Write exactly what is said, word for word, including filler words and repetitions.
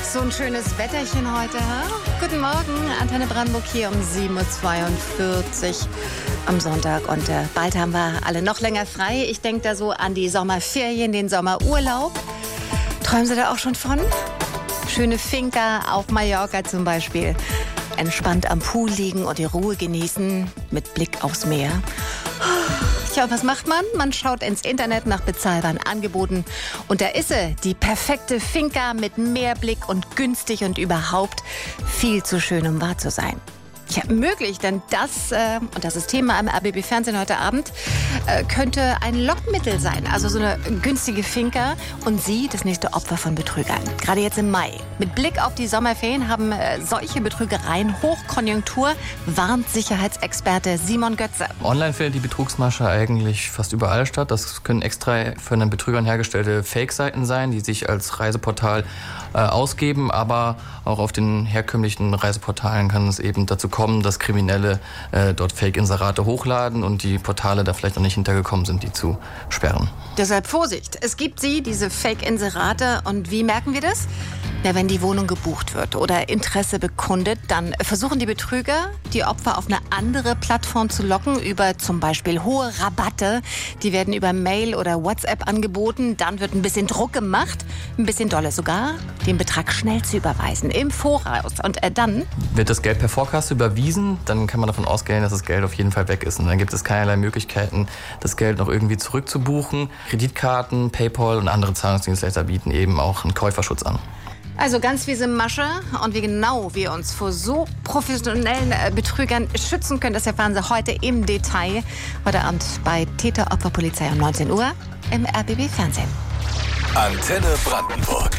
So ein schönes Wetterchen heute. Ha? Guten Morgen, Antenne Brandenburg hier um sieben Uhr zweiundvierzig am Sonntag. Und äh, bald haben wir alle noch länger frei. Ich denke da so an die Sommerferien, den Sommerurlaub. Träumen Sie da auch schon von? Schöne Finca auf Mallorca zum Beispiel. Entspannt am Pool liegen und die Ruhe genießen mit Blick aufs Meer. Tja, was macht man? Man schaut ins Internet nach bezahlbaren Angeboten. Und da ist sie, die perfekte Finca mit Meerblick und günstig und überhaupt viel zu schön, um wahr zu sein. Ja, möglich, denn das, äh, und das ist Thema im R B B-Fernsehen heute Abend, äh, könnte ein Lockmittel sein. Also so eine günstige Finca und Sie das nächste Opfer von Betrügern. Gerade jetzt im Mai. Mit Blick auf die Sommerferien haben äh, solche Betrügereien Hochkonjunktur, warnt Sicherheitsexperte Simon Götze. Online findet die Betrugsmasche eigentlich fast überall statt. Das können extra von den Betrügern hergestellte Fake-Seiten sein, die sich als Reiseportal äh, ausgeben. Aber auch auf den herkömmlichen Reiseportalen kann es eben dazu kommen, dass Kriminelle äh, dort Fake-Inserate hochladen und die Portale da vielleicht noch nicht hintergekommen sind, die zu sperren. Deshalb Vorsicht. Es gibt sie, diese Fake-Inserate. Und wie merken wir das? Ja, wenn die Wohnung gebucht wird oder Interesse bekundet, dann versuchen die Betrüger, die Opfer auf eine andere Plattform zu locken, über zum Beispiel hohe Rabatte. Die werden über Mail oder WhatsApp angeboten. Dann wird ein bisschen Druck gemacht, ein bisschen dolle sogar, den Betrag schnell zu überweisen, im Voraus. Und äh, dann wird das Geld per Vorkasse überwiesen, dann kann man davon ausgehen, dass das Geld auf jeden Fall weg ist. Und dann gibt es keinerlei Möglichkeiten, das Geld noch irgendwie zurückzubuchen. Kreditkarten, PayPal und andere Zahlungsdienstleister bieten eben auch einen Käuferschutz an. Also ganz fiese Masche, und wie genau wir uns vor so professionellen Betrügern schützen können, das erfahren Sie heute im Detail. Heute Abend bei Täter-Opfer-Polizei um neunzehn Uhr im R B B-Fernsehen. Antenne Brandenburg.